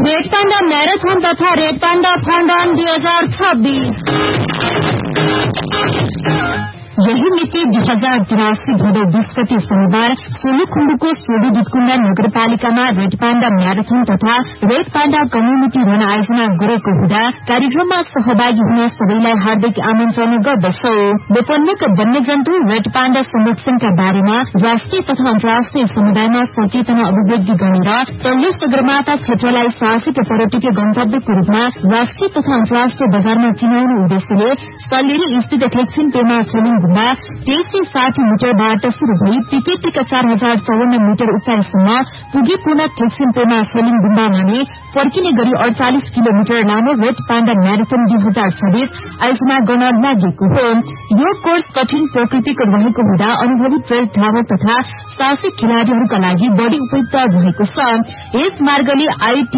Red panda marathon तथा red panda fun run 2026। यही मिति 2083 भदौ 20 गते शनिबार सोलुखुम्बुको सोलु दुधकुण्डा नगरपालिकामा रेड पाण्डा म्याराथन तथा रेड पाण्डा कम्युनिटी रन आयोजना गरेको हुँदा कार्यक्रममा सहभागी हुन सबैलाई हार्दिक आमन्त्रण गर्दछौ। लोकोन्मुख वन्यजन्तु रेड पाण्डा संरक्षणका बारेमा राष्ट्रिय तथा अन्तर्राष्ट्रिय समुदायमा सचेतना अभिव्यक्ति गरेर तल्लो सगरमाथा क्षेत्रलाई साहसिक पर्यटकीय गन्तव्यको रूपमा राष्ट्रिय तथा अन्तर्राष्ट्रिय बजारमा चिनाउने उद्देश्यले सल्लेरी स्थित ठेक्सिन पेमा चलिङ गुम्बा 2360 मिटरबाट शुरू भई पिकेटिक 4054 मिटर उचाइसम्म पुगी पुनः ठेक्सिन पेमा चलिङ गुम्बामा नै फर्किने गरी 48 किलोमिटर लामो रेड पाण्डा म्याराथन 2026 आयोजना गर्न लागेको हो। यो कोर्स कठिन प्रकृतिको रहेको हुँदा अनुभवी ट्रेल धावक तथा साहसिक खेलाड़ीहरूका लागि बढ़ी उपयुक्त रहेको छ। यस मार्गले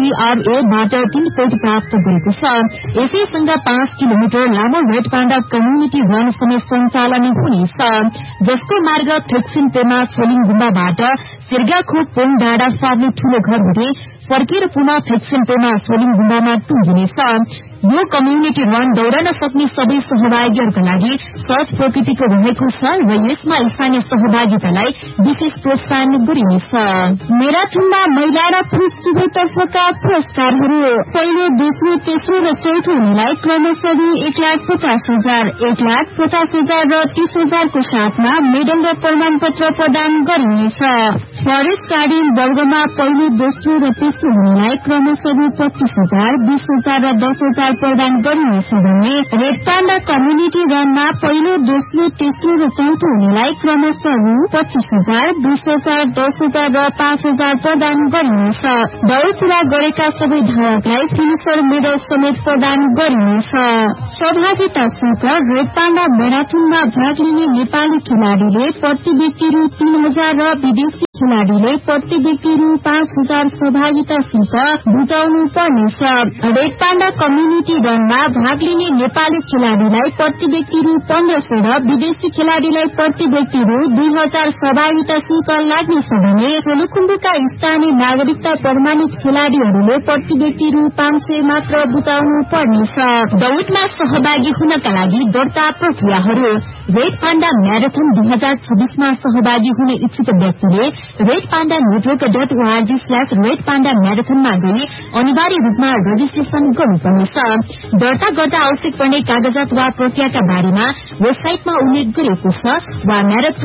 ITRA-बाट 3 पोइन्ट प्राप्त गरेको छ। यसैसँग 5 किलोमिटर लामो रेड पाण्डा कम्युनिटी रन समय सञ्चालन हुनेछ, जसको मार्ग ठेक्सिन पेमा छोलिङ गुम्बाबाट सिर्गाखोप पोङ डाँडा फार्ने ठूलो घर हुँदै फर्केर पुनः ठेक्सिन पेमा छोलिङ गुम्बामा टुंगिनेछ। यो कम्युनिटी रन दौड़न सक्ने सबै सहभागीहरूका लागि सहज प्रकृतिको रहेको छ र यसमा स्थानीय सहभागितालाई विशेष प्रोत्साहन गरिनेछ। मैराथनमा महिला र पुरूष दुवैतर्फका पुरस्कारहरू पहिलो, दोस्रो, तेस्रो र चौथो हुनेलाई क्रमशः 1,50,000, 1,50,000 र 30,000 को साथमा मेडल र प्रमाण पत्र प्रदान गरिनेछ। फरेस्ट गार्डियन वर्गमा पहिलो, दोस्रो र तेस्रो हुनेलाई क्रमशः 25,000, 20,000 र 10,000 प्रदान गरिनेछ भने रेड पाण्डा कम्युनिटी रनमा पहिलो, दोस्रो, तेस्रो र चौथो हुनेलाई क्रमशः 25,000, 20,000, 10,000 र 5,000 प्रदान गरिनेछ। दौड़ पूरा गरेका सबै धावकलाई फिनिशर मेडल समेत प्रदान गरिनेछ। सहभागिता शुल्क रेड पाण्डा मैराथनमा भाग लिने नेपाली खेलाड़ीले प्रति व्यक्ति रु 3,000 र विदेशी खेलाड़ीले प्रति व्यक्ति रु 5,000 सहभागिता शुल्क बुझाउनु पर्नेछ। रेड पाण्डा कम्युनिटी रनमा भाग लिने नेपाली खेलाड़ीलाई प्रति व्यक्ति रु 1,500 र विदेशी खेलाड़ीलाई प्रति व्यक्ति रु 2,000 सहभागिता शुल्क लाग्नेछ भने सोलुखुम्बुका स्थानीय नागरिकता प्रमाणित खेलाड़ीहरूले प्रति व्यक्ति रु 500 मात्र बुझाउनु पर्नेछ। दौड़मा सहभागी हुनका लागि दर्ता प्रक्रियाहरू रेड पाण्डा म्याराथन 2026 मा सहभागी हुन इच्छुक व्यक्तिले रेड पाण्डा network.org/रेड पाण्डा म्याराथनमा गई अनिवार्य रूपमा रजिस्ट्रेशन गर्नुपर्नेछ। दर्ता गर्दा आवश्यक पर्ने कागजात वा प्रक्रियाका बारेमा वेबसाइटमा उल्लेख गरिएको छ वा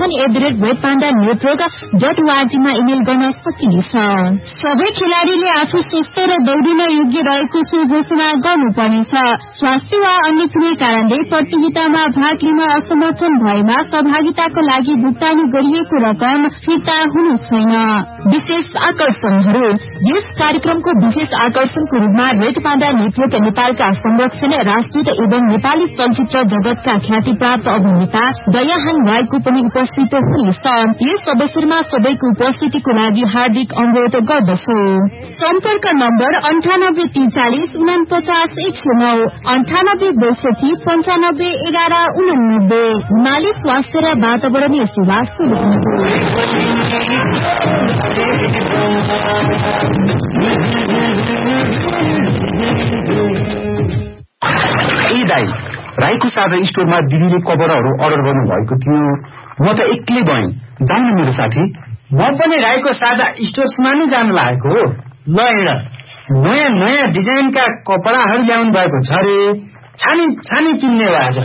marathon@redpanda.org मा इमेल गर्न सकिनेछ। सबै खेलाड़ीले आफू स्वस्थ र दौडिन योग्य रहेको सो घोषणा गर्नुपर्नेछ। स्वास्थ्य वा अन्य कुनै कारणले प्रतियोगितामा भाग लिन असमर्थन भएमा सहभागिताको लागि भुक्तानी गरिएको रकम फिर्ता हुनु छैन। विशेष आकर्षणहरू यस कार्यक्रमको विशेष आकर्षणको रूपमा रेड पाण्डा नेटवर्क नेपालका संरक्षण राजदूत एवं नेपाली चलचित्र जगतका ख्यातिप्राप्त अभिनेता दयाहाङ राईको पनि उपस्थित हुनेछ। यस अवसरमा सबैको उपस्थितिको लागि हार्दिक अनुरोध गर्दछु। सम्पर्क नम्बर 9843 49 109, 9862 95 11 89। हिमाली स्वास्थ्य र वातावरणीय सेवा राईको साझा स्टोरमा दिदीले कपडाहरू अर्डर गर्नु भएको थियो। म त एक्लै गएँ, जाउन मेरो साथी। म पनि राईको साझा स्टोर्समा नै जानु लागेको हो। ल हेर, नयाँ नयाँ डिजाइनका कपडाहरू ल्याउनु भएको छ रे। छानी किन्ने हो आज।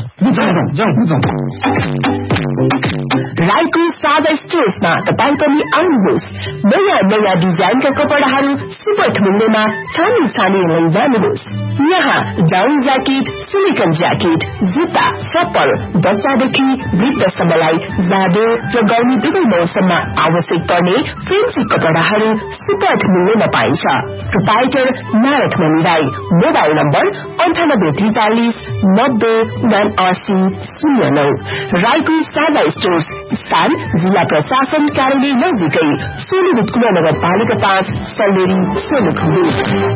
राईको साझा स्टोर्समा तपाईँ पनि आउनुहोस्। नयाँ नयाँ डिजाइनका कपडाहरू सुपथ मूल्यमा छानी लैजानुहोस्। यहाँ डाउन ज्याकेट, सिलिकन ज्याकेट, जुत्ता, चप्पल, बच्चादेखि वृद्धसम्मलाई जाडो र गर्मी दुवै मौसममा आवश्यक पर्ने फेन्सी कपडाहरू सुपथ मूल्यमा पाइन्छ। Proprietor marathon Rai. Mobile number 9843 90 7909। राईको साझा स्टोर्स स्थान जिल्ला प्रशासन कार्यालय नजिकै सोलु दुधकुण्डा नगरपालिका 5 सल्लेरी सोलुखुम्बु।